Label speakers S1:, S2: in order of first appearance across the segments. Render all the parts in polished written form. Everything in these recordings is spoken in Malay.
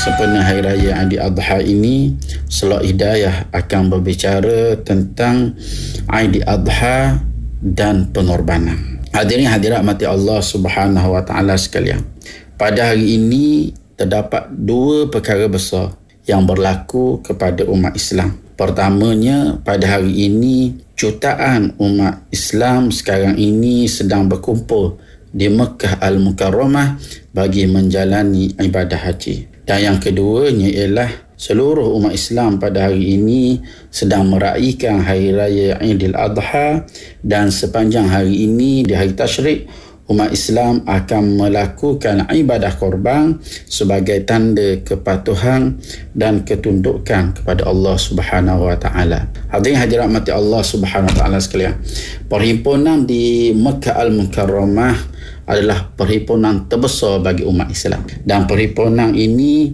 S1: sempena Hari Raya Aidiladha ini, Slot Hidayah akan berbicara tentang Aidiladha dan pengorbanan. Hadirin hadirat mati Allah Subhanahu wa taala sekalian. Pada hari ini terdapat dua perkara besar yang berlaku kepada umat Islam. Pertamanya, pada hari ini jutaan umat Islam sekarang ini sedang berkumpul di Mekah Al-Mukarramah bagi menjalani ibadah haji. Dan yang keduanya ialah seluruh umat Islam pada hari ini sedang meraihkan Hari Raya Aidiladha, dan sepanjang hari ini di hari tasyrik umat Islam akan melakukan ibadah korban sebagai tanda kepatuhan dan ketundukan kepada Allah Subhanahu wa taala. Hadirin hadirat mati Allah Subhanahu wa taala sekalian, perhimpunan di Mekah Al-Mukarramah adalah perhimpunan terbesar bagi umat Islam, dan perhimpunan ini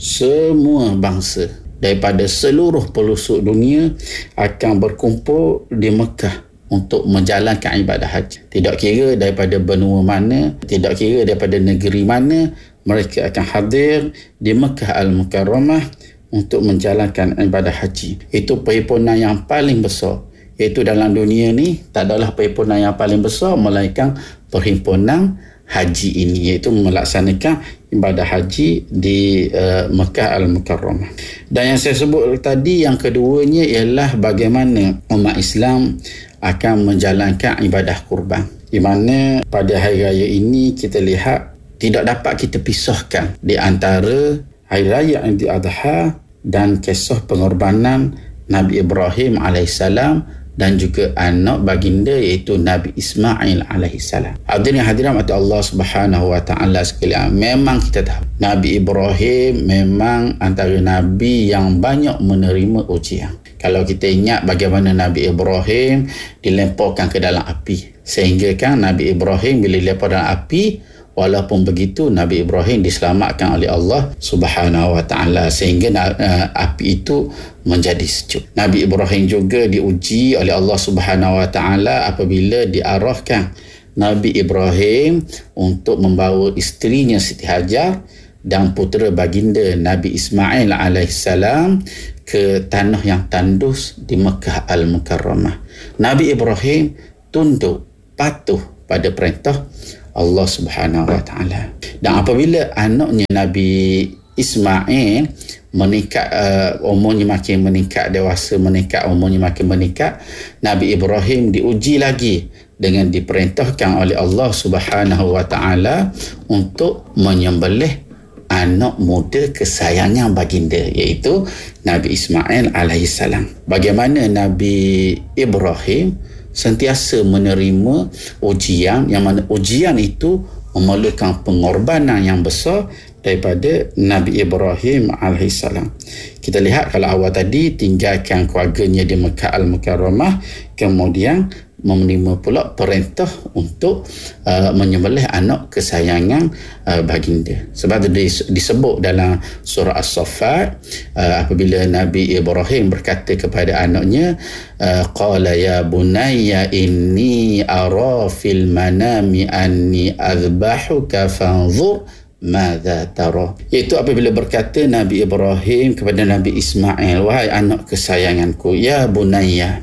S1: semua bangsa daripada seluruh pelosok dunia akan berkumpul di Mekah untuk menjalankan ibadah haji. Tidak kira daripada benua mana, tidak kira daripada negeri mana, mereka akan hadir di Mekah Al-Mukarramah untuk menjalankan ibadah haji. Itu perhimpunan yang paling besar. Iaitu dalam dunia ni tak adalah perhimpunan yang paling besar melainkan perhimpunan haji ini, iaitu melaksanakan ibadah haji di Mekah Al-Mukarramah. Dan yang saya sebut tadi, yang keduanya ialah bagaimana umat Islam akan menjalankan ibadah kurban, di mana pada hari raya ini kita lihat tidak dapat kita pisahkan di antara Hari Raya Aidiladha dan kisah pengorbanan Nabi Ibrahim alaihissalam dan juga anak baginda iaitu Nabi Ismail alaihissalam. Hadirin hadirat mati Allah Subhanahu wa taala sekalian, memang kita tahu Nabi Ibrahim memang antara nabi yang banyak menerima ujian. Kalau kita ingat bagaimana Nabi Ibrahim dilemparkan ke dalam api, sehingga kan Nabi Ibrahim bila dilempar dalam api, walaupun begitu Nabi Ibrahim diselamatkan oleh Allah Subhanahu wa taala sehingga api itu menjadi sejuk. Nabi Ibrahim juga diuji oleh Allah Subhanahu wa taala apabila diarahkan Nabi Ibrahim untuk membawa isterinya Siti Hajar dan putera baginda Nabi Ismail alaihissalam ke tanah yang tandus di Mekah Al-Mukarramah. Nabi Ibrahim tunduk patuh pada perintah Allah Subhanahu wa taala. Dan apabila anaknya Nabi Ismail meningkat, umurnya makin meningkat, dewasa meningkat, umurnya makin meningkat, Nabi Ibrahim diuji lagi dengan diperintahkan oleh Allah Subhanahu wa taala untuk menyembelih anak muda kesayangan baginda, iaitu Nabi Ismail alaihissalam. Bagaimana Nabi Ibrahim sentiasa menerima ujian, yang mana ujian itu memerlukan pengorbanan yang besar daripada Nabi Ibrahim alaihissalam. Kita lihat kalau awal tadi tinggalkan keluarganya di Mekah Al-Mukarramah, kemudian menerima pula perintah untuk menyembelih anak kesayangan baginda. Sebab itu disebut dalam surah As-Saffat, apabila Nabi Ibrahim berkata kepada anaknya, qala ya bunayya inni ara fil manami anni azbahuka fanzur madza tara. Iaitu apabila berkata Nabi Ibrahim kepada Nabi Ismail, wahai anak kesayanganku, ya bunayya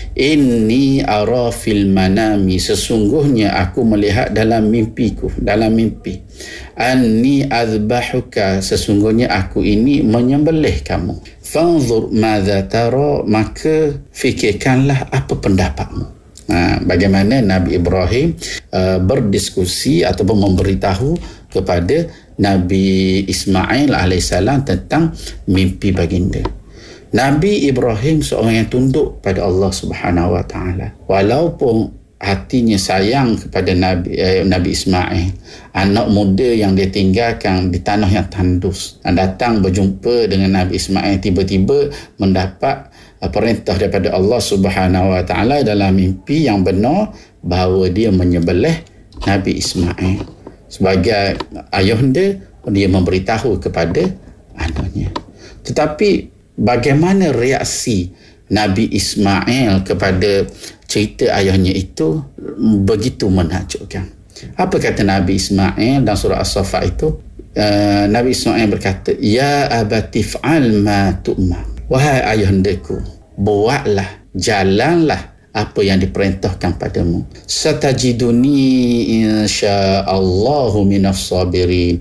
S1: inni ara fil manami, sesungguhnya aku melihat dalam mimpiku, dalam mimpi, anni azbahuka, sesungguhnya aku ini menyembelih kamu, fanzur madza tara, maka fikirkanlah apa pendapatmu. Bagaimana Nabi Ibrahim berdiskusi ataupun memberitahu kepada Nabi Ismail alaihissalam tentang mimpi baginda. Nabi Ibrahim seorang yang tunduk pada Allah Subhanahu wa taala. Walaupun hatinya sayang kepada Nabi Ismail, anak muda yang dia tinggalkan di tanah yang tandus, dan datang berjumpa dengan Nabi Ismail, tiba-tiba mendapat perintah daripada Allah Subhanahu wa taala dalam mimpi yang benar bahawa dia menyembelih Nabi Ismail. Sebagai ayahanda, dia memberitahu kepada anaknya. Tetapi bagaimana reaksi Nabi Ismail kepada cerita ayahnya itu begitu menakjubkan. Apa kata Nabi Ismail dalam surah As-Saffat itu? Nabi Ismail berkata, ya abati fa'al ma tu'mar, wahai ayahandaku, buatlah, jalanlah apa yang diperintahkan padamu. Satajiduni insyaallahu minas sabirin.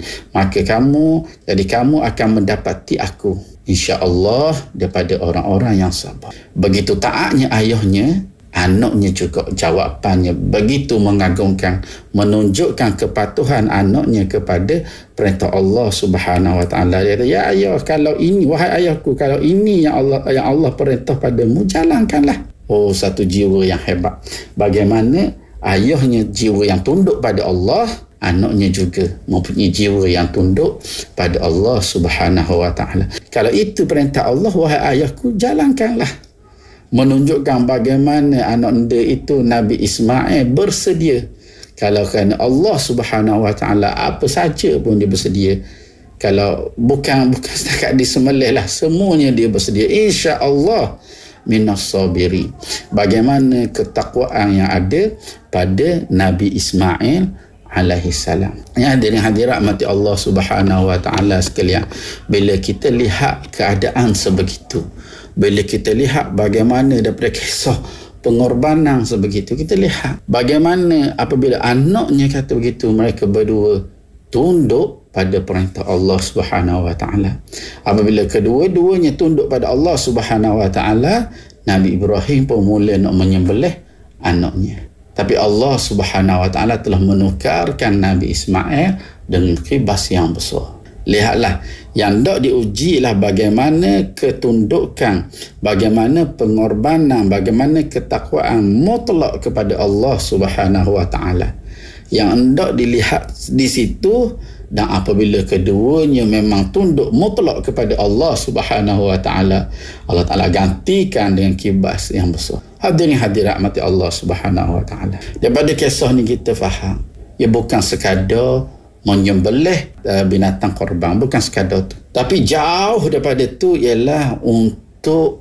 S1: Jadi kamu akan mendapati aku insya-Allah daripada orang-orang yang sabar. Begitu taatnya ayahnya, anaknya juga jawapannya begitu mengagumkan, menunjukkan kepatuhan anaknya kepada perintah Allah Subhanahu wa taala. Dia kata, ya ayah, kalau ini, wahai ayahku, kalau ini yang Allah perintah padamu, jalankanlah. Oh, satu jiwa yang hebat. Bagaimana ayahnya jiwa yang tunduk pada Allah, anaknya juga mempunyai jiwa yang tunduk pada Allah Subhanahu wa taala. Kalau itu perintah Allah, wahai ayahku, jalankanlah. Menunjukkan bagaimana anak anda itu, Nabi Ismail, bersedia. Kalau kerana Allah Subhanahu wa taala, apa saja pun dia bersedia. Kalau bukan setakat disembelih lah, semuanya dia bersedia. Insya-Allah minas sabiri. Bagaimana ketakwaan yang ada pada Nabi Ismail alaihi salam. Ya, hadirin hadirat mati Allah Subhanahu wa taala sekalian, bila kita lihat keadaan sebegitu, bila kita lihat bagaimana daripada kisah pengorbanan sebegitu, kita lihat bagaimana apabila anaknya kata begitu, mereka berdua tunduk pada perintah Allah Subhanahu wa taala. Apabila kedua-duanya tunduk pada Allah Subhanahu wa taala, Nabi Ibrahim pun mula nak menyembelih anaknya. Tapi Allah Subhanahu wa taala telah menukarkan Nabi Ismail dengan kibas yang besar. Lihatlah, yang dak diuji lah bagaimana ketundukan, bagaimana pengorbanan, bagaimana ketakwaan mutlak kepada Allah Subhanahu wa taala. Yang hendak dilihat di situ, dan apabila keduanya memang tunduk mutlak kepada Allah Subhanahu wa taala, Allah taala gantikan dengan kibas yang besar. Hadirin hadirat mati Allah Subhanahu wa taala, daripada kisah ni kita faham, ia bukan sekadar menyembelih binatang korban, bukan sekadar tu, tapi jauh daripada tu ialah untuk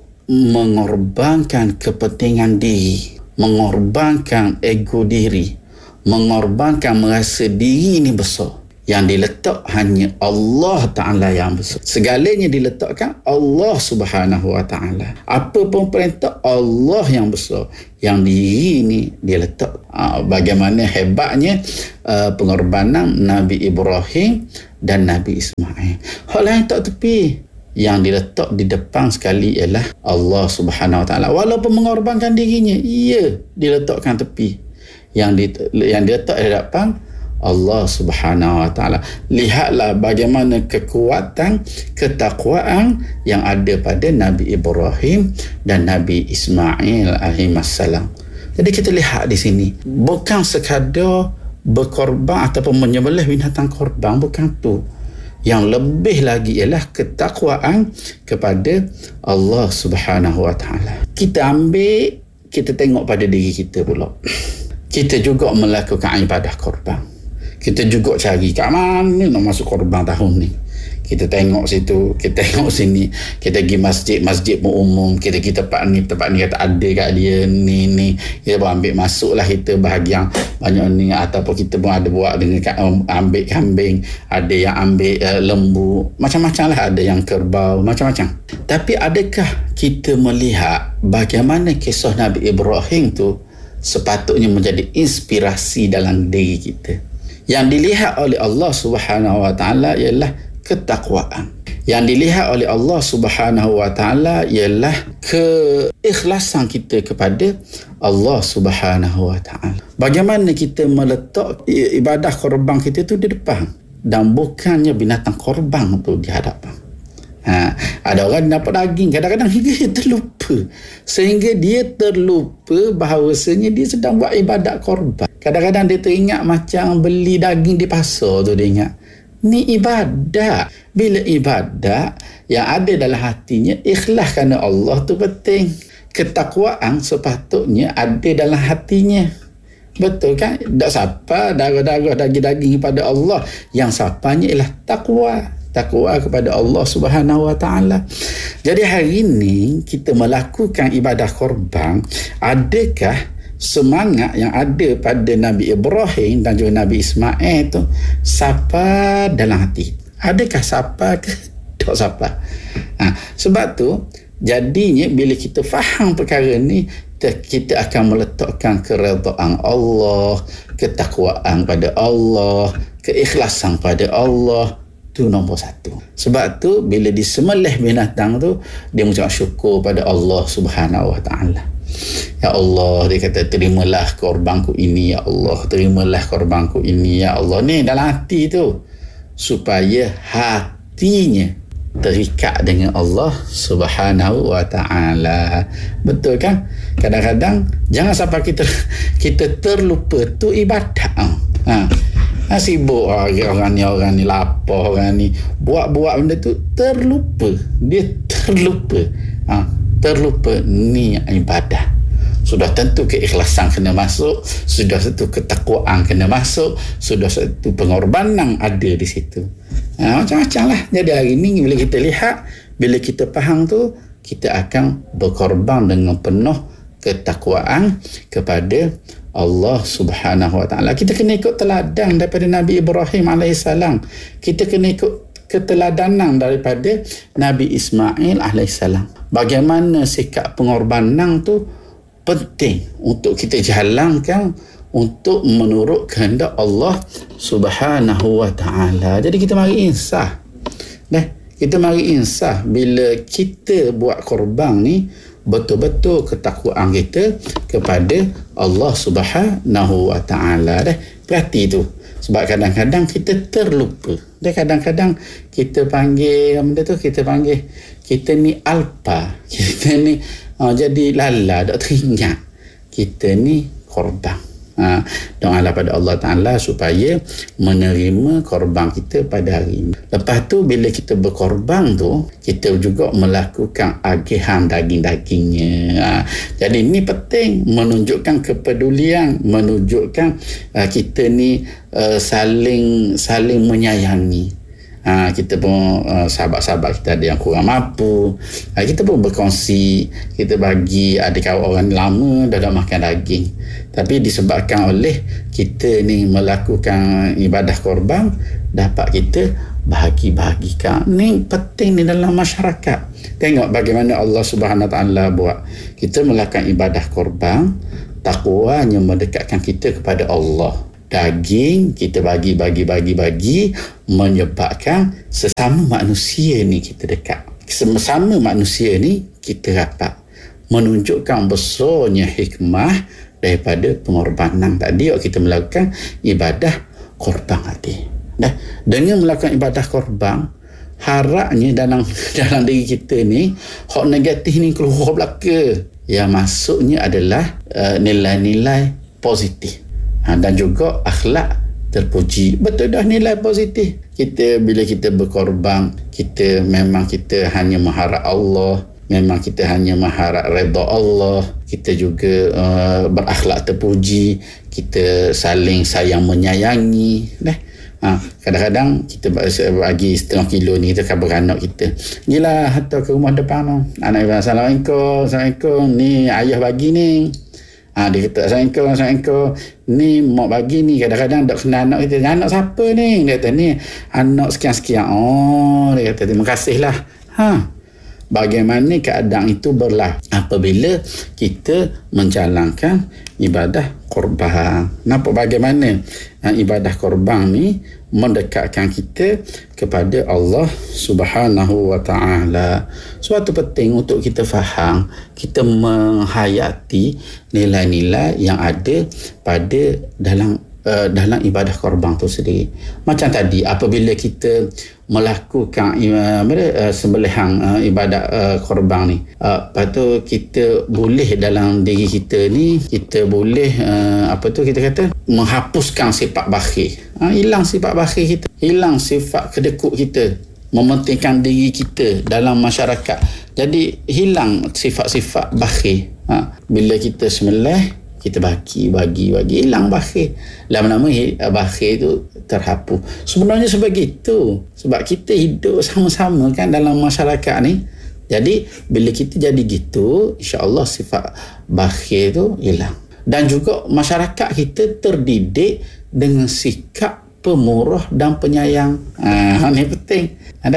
S1: mengorbankan kepentingan diri, mengorbankan ego diri, mengorbankan merasa diri ni besar. Yang diletak hanya Allah Ta'ala yang besar. Segalanya diletakkan Allah Subhanahu wa Ta'ala. Apa pun perintah Allah yang besar, yang diri ni dia letak. Bagaimana hebatnya pengorbanan Nabi Ibrahim dan Nabi Ismail. Hal lain tak tepi, yang diletak di depan sekali ialah Allah Subhanahu wa Ta'ala. Walaupun mengorbankan dirinya, ia diletakkan tepi. Yang diletak di depan Allah Subhanahu wa taala. Lihatlah bagaimana kekuatan ketakwaan yang ada pada Nabi Ibrahim dan Nabi Ismail alaihissalam. Jadi kita lihat di sini, bukan sekadar berkorban ataupun menyembelih binatang korban, bukan tu. Yang lebih lagi ialah ketakwaan kepada Allah Subhanahu wa taala. Kita tengok pada diri kita pula. Kita juga melakukan ibadah korban. Kita juga cari kat mana nak masuk korban tahun ni. Kita tengok situ, kita tengok sini, kita pergi masjid pun umum, kita tempat ni kata ada kat dia ni, kita pun ambil masuk lah kita bahagian banyak ni, ataupun kita pun ada buat dengan ambil kambing, ada yang ambil lembu, macam-macam lah, ada yang kerbau, macam-macam. Tapi adakah kita melihat bagaimana kisah Nabi Ibrahim tu sepatutnya menjadi inspirasi dalam diri kita? Yang dilihat oleh Allah Subhanahu wa taala ialah ketakwaan. Yang dilihat oleh Allah Subhanahu wa taala ialah keikhlasan kita kepada Allah Subhanahu wa taala. Bagaimana kita meletak ibadah korban kita tu di depan, dan bukannya binatang korban tu di hadapan. Ada orang dapat daging, kadang-kadang dia terlupa, sehingga dia terlupa bahawasanya dia sedang buat ibadat korban. Kadang-kadang dia teringat macam beli daging di pasar tu, dia ingat ni ibadat. Bila ibadat yang ada dalam hatinya ikhlas kerana Allah tu penting. Ketakwaan sepatutnya ada dalam hatinya. Betul kan? Tak sapa darah-darah daging-daging kepada Allah. Yang sapanya ialah takwa kepada Allah Subhanahu wa taala. Jadi hari ini kita melakukan ibadah korban, adakah semangat yang ada pada Nabi Ibrahim dan juga Nabi Ismail tu sapa dalam hati? Adakah siapa ke tak siapa? Sebab tu jadinya bila kita faham perkara ni, kita akan meletakkan keredaan Allah, ketakwaan pada Allah, keikhlasan pada Allah. Tu nombor satu. Sebab tu bila disembelih binatang tu, dia mengucap syukur pada Allah Subhanahu Wa Taala. Ya Allah, dia kata, terimalah korbanku ini ya Allah, terimalah korbanku ini ya Allah. Ni dalam hati tu, supaya hatinya terikat dengan Allah Subhanahu Wa Taala. Betul kan? Kadang-kadang jangan sampai kita terlupa tu ibadat. Sibuk orang ni lapar, orang ni buat benda tu, terlupa. Dia terlupa. Terlupa ni ibadah. Sudah tentu keikhlasan kena masuk, sudah tentu ketakwaan kena masuk, sudah tentu pengorbanan ada di situ. Macam-macam lah. Jadi hari ni bila kita lihat, bila kita faham tu, kita akan berkorban dengan penuh ketakwaan kepada Allah Subhanahu Wa Taala. Kita kena ikut teladan daripada Nabi Ibrahim alaihissalam. Kita kena ikut keteladanan daripada Nabi Ismail alaihissalam. Bagaimana sikap pengorbanan tu penting untuk kita jalankan untuk menurut kehendak Allah Subhanahu Wa Taala. Jadi kita mari insaf. Kita mari insaf bila kita buat korban ni, betul-betul ketakwaan kita kepada Allah Subhanahu Wa Taala. Perhati tu. Sebab kadang-kadang kita terlupa. Kadang-kadang kita panggil benda tu, kita panggil kita ni alpa. Kita ni jadi lala, tak teringat. Kita ni korban. Doalah pada Allah Ta'ala supaya menerima korban kita pada hari ini. Lepas tu bila kita berkorban tu, kita juga melakukan agihan daging-dagingnya. Jadi ini penting, menunjukkan kepedulian, menunjukkan kita ni saling menyayangi. Kita pun sahabat-sahabat kita ada yang kurang mampu, kita pun berkongsi, kita bagi. Ada kawan orang lama dah tak makan daging, tapi disebabkan oleh kita ni melakukan ibadah korban, dapat kita bahagi-bahagikan. Ni penting ni dalam masyarakat. Tengok bagaimana Allah Subhanahu Wa Taala buat kita melakukan ibadah korban, takwanya mendekatkan kita kepada Allah. Daging kita bagi menyebabkan sesama manusia ni kita dekat, sesama manusia ni kita rapat, menunjukkan besarnya hikmah daripada pengorbanan tadi. Kita melakukan ibadah korban tadi. Dengan melakukan ibadah korban, harapnya dalam diri kita ni hak negatif ni keluar belaka. Yang masuknya adalah nilai-nilai positif. Dan juga akhlak terpuji. Betul dah, nilai positif. Bila kita berkorban, kita hanya mengharap Allah, memang kita hanya mengharap redha Allah. Kita juga berakhlak terpuji, kita saling sayang menyayangi. Kadang-kadang kita bagi 1/2 kilo ni, kita kabar anak kita, gila hantar ke rumah depan tu. Anak ibu, Assalamualaikum, ni ayah bagi ni. Dia kata, Assalamualaikum, ni mak bagi ni. Kadang-kadang tak kenal anak kita. Anak siapa ni? Dia kata, ni anak sekian-sekian. Dia kata, terima kasih lah. Bagaimana keadaan itu berlaku apabila kita menjalankan ibadah korban. Nampak bagaimana ibadah korban ni mendekatkan kita kepada Allah Subhanahu Wa Taala. Suatu penting untuk kita faham, kita menghayati nilai-nilai yang ada pada dalam ibadah korban tu sendiri. Macam tadi, apabila kita melakukan sembelihan ibadah korban ni, lepas tu kita boleh dalam diri kita ni, kita boleh kita kata menghapuskan sifat bakhil. Hilang sifat bakhil kita, hilang sifat kedekut kita, mementingkan diri kita dalam masyarakat. Jadi hilang sifat-sifat bakhil. Bila kita sembelih, kita bagi, hilang bakhil. Lama-lama bakhil tu terhapus. Sebenarnya sebegitu. Sebab kita hidup sama-sama kan dalam masyarakat ni. Jadi bila kita jadi gitu, insya-Allah sifat bakhil tu hilang. Dan juga masyarakat kita terdidik dengan sikap pemurah dan penyayang. Ini penting.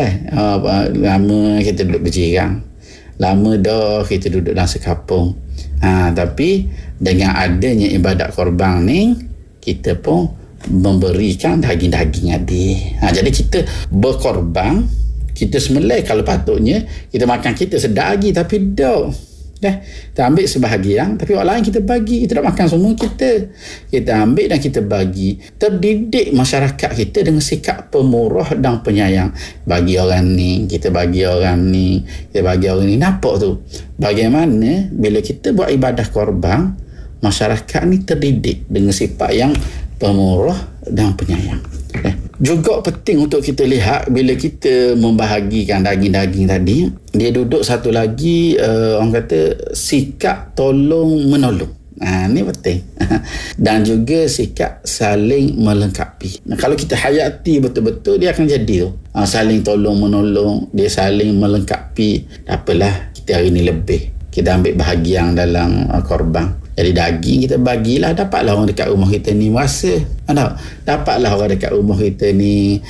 S1: Lama kita duduk berjirang, lama dah kita duduk dalam sekampung, tapi dengan adanya ibadat korban ni, kita pun memberikan daging-daging adik. Jadi kita berkorban, kita sembelih kalau patutnya kita makan kita sedagi, tapi kita ambil sebahagian, tapi orang lain kita bagi. Kita tak makan semua, kita ambil dan kita bagi. Terdidik masyarakat kita dengan sikap pemurah dan penyayang. Bagi orang ni, kita bagi orang ni, kita bagi orang ni. Nampak tu bagaimana bila kita buat ibadah korban, masyarakat ni terdidik dengan sifat yang pemurah dan penyayang. Juga penting untuk kita lihat bila kita membahagikan daging-daging tadi, dia duduk satu lagi, orang kata sikap tolong menolong. Ini penting. Dan juga sikap saling melengkapi. Kalau kita hayati betul-betul, dia akan jadi tu. Saling tolong menolong, dia saling melengkapi. Tak apalah, kita hari ni lebih, kita ambil bahagian dalam korban. Jadi daging kita bagilah, dapatlah orang dekat rumah kita ni merasa. Dapatlah orang dekat rumah kita ni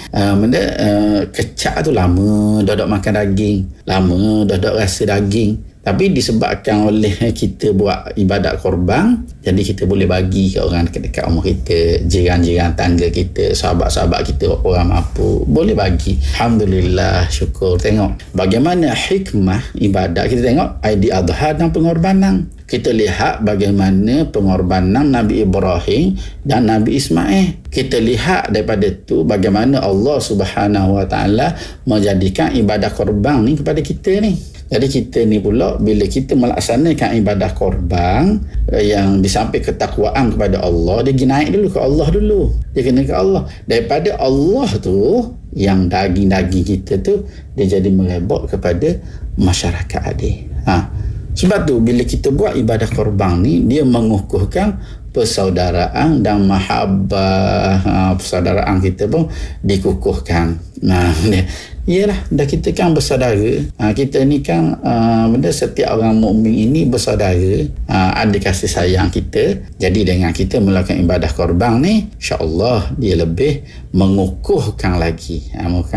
S1: kecak tu lama dah makan daging, lama dah rasa daging. Tapi disebabkan oleh kita buat ibadat korban, jadi kita boleh bagi ke orang dekat rumah kita, jiran-jiran tangga kita, sahabat-sahabat kita, orang mampu, boleh bagi. Alhamdulillah, syukur. Tengok bagaimana hikmah ibadat. Kita tengok Aidil Adha dan pengorbanan. Kita lihat bagaimana pengorbanan Nabi Ibrahim dan Nabi Ismail. Kita lihat daripada tu bagaimana Allah Subhanahu Wa Taala menjadikan ibadah korban ni kepada kita ni. Jadi kita ni pula bila kita melaksanakan ibadah korban yang disampaikan ketakwaan kepada Allah, dia pergi naik dulu ke Allah dulu. Dia kena ke Allah. Daripada Allah tu, yang daging-daging kita tu, dia jadi merebak kepada masyarakat adik. Sebab tu bila kita buat ibadah korban ni, dia mengukuhkan persaudaraan dan mahabbah. Persaudaraan kita pun dikukuhkan. Iyalah, dah kita kan bersaudara. Kita ni kan setiap orang mukmin ini bersaudara. Ada kasih sayang kita. Jadi dengan kita melakukan ibadah korban ni, insya-Allah dia lebih mengukuhkan lagi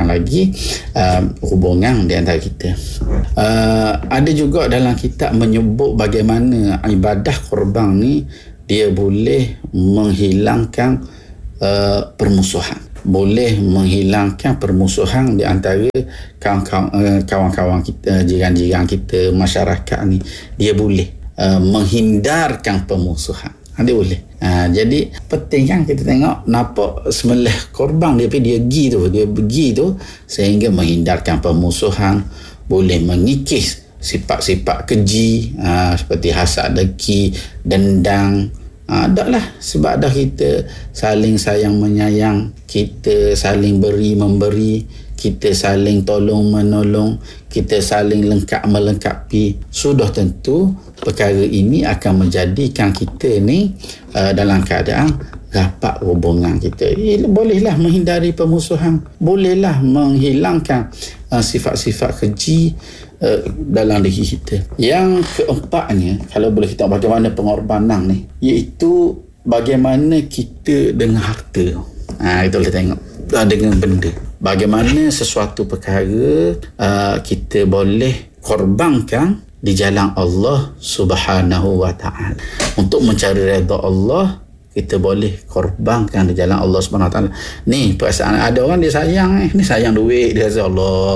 S1: hubungan di antara kita. Ada juga dalam kitab menyebut bagaimana ibadah korban ni dia boleh menghilangkan permusuhan. Boleh menghilangkan permusuhan di antara kawan-kawan kita, jiran-jiran kita, masyarakat ni. Dia boleh menghindarkan permusuhan. Dia boleh. Jadi penting kan kita tengok, nampak sembelih korban dia pergi tu sehingga menghindarkan permusuhan, boleh mengikis sifat-sifat keji seperti hasad, dengki, dendang. Taklah, sebab dah kita saling sayang menyayang, kita saling beri memberi, kita saling tolong menolong, kita saling lengkap melengkapi. Sudah tentu perkara ini akan menjadikan kita ni dalam keadaan rapat hubungan kita. Bolehlah menghindari permusuhan, bolehlah menghilangkan sifat-sifat keji dalam diri kita. Yang keempatnya, kalau boleh kita bagaimana pengorbanan ni, iaitu bagaimana kita dengan harta. Kita boleh tengok dengan benda. Bagaimana sesuatu perkara kita boleh korbankan di jalan Allah Subhanahu Wa Taala. Untuk mencari redha Allah, kita boleh korbankan di jalan Allah Subhanahu Wa Taala. Ni perasaan ada orang dia sayang ni sayang duit, dia kata Allah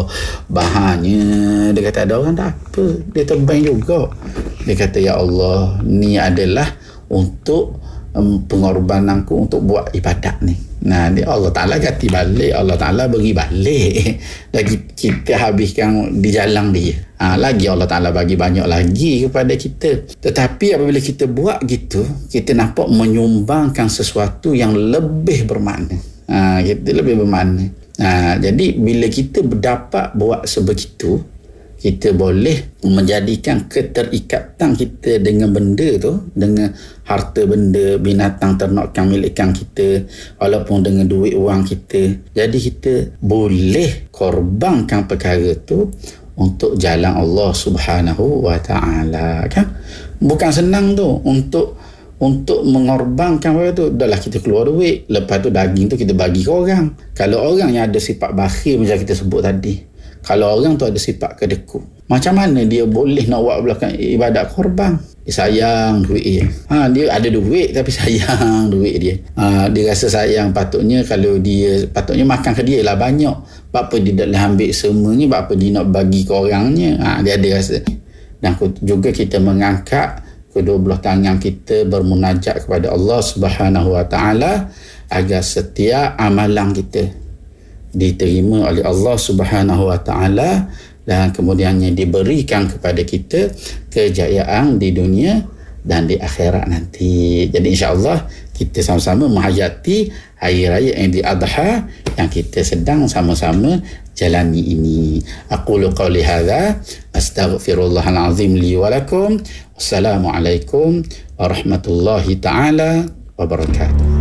S1: bahannya, dia kata ada orang tak apa, dia terbang juga. Dia kata ya Allah, ni adalah untuk pengorbananku untuk buat ibadat ni. Dia Allah Ta'ala ganti balik, Allah Ta'ala bagi balik. Lagi kita habiskan di jalan dia, lagi Allah Ta'ala bagi banyak lagi kepada kita. Tetapi apabila kita buat gitu, kita nampak menyumbangkan sesuatu yang lebih bermakna. Kita lebih bermakna. Jadi bila kita dapat buat sebegitu, kita boleh menjadikan keterikatan kita dengan benda tu, dengan harta benda, binatang ternakan milikan kita, walaupun dengan duit wang kita. Jadi kita boleh korbankan perkara tu untuk jalan Allah Subhanahu Wa Taala, kan? Bukan senang tu untuk untuk mengorbankan apa tu, dahlah kita keluar duit, lepas tu daging tu kita bagi ke orang. Kalau orang yang ada sifat bakhil macam kita sebut tadi, kalau orang tu ada sifat kedekut, macam mana dia boleh nak buat belakang ibadat korban? Dia sayang duit dia. Dia ada duit tapi sayang duit dia. Dia rasa sayang, patutnya kalau dia patutnya makan ke dia lah banyak. Apa dia dah ambil semuanya, apa dia nak bagi ke orangnya. Dia ada rasa. Dan juga kita mengangkat kedua belah tangan kita bermunajat kepada Allah Subhanahu Wa Taala agar setiap amalan kita diterima oleh Allah Subhanahu Wa Taala dan kemudiannya diberikan kepada kita kejayaan di dunia dan di akhirat nanti. Jadi insya-Allah kita sama-sama menghayati hari raya Aidil Adha yang kita sedang sama-sama jalani ini. Aqulu qawli hadza astaghfirullahal azim li wa lakum. Wassalamualaikum warahmatullahi taala wabarakatuh.